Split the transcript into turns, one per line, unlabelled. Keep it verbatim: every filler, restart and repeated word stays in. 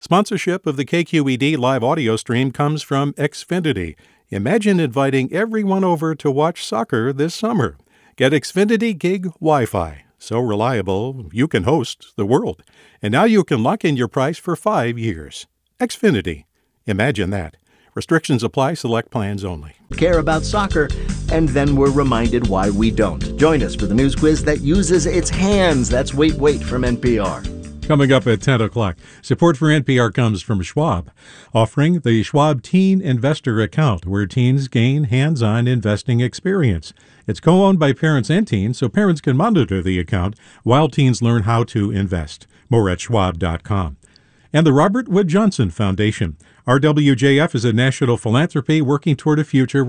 Sponsorship of the K Q E D live audio stream comes from Xfinity. Imagine inviting everyone over to watch soccer this summer. Get Xfinity Gig Wi-Fi. So reliable, you can host the world. And now you can lock in your price for five years. Xfinity. Imagine that. Restrictions apply. Select plans only.
Care about soccer, and then we're reminded why we don't. Join us for the news quiz that uses its hands. That's Wait, Wait from N P R.
Coming up at ten o'clock, support for N P R comes from Schwab, offering the Schwab Teen Investor Account, where teens gain hands-on investing experience. It's co-owned by parents and teens, so parents can monitor the account while teens learn how to invest. More at schwab dot com. And the Robert Wood Johnson Foundation. R W J F is a national philanthropy working toward a future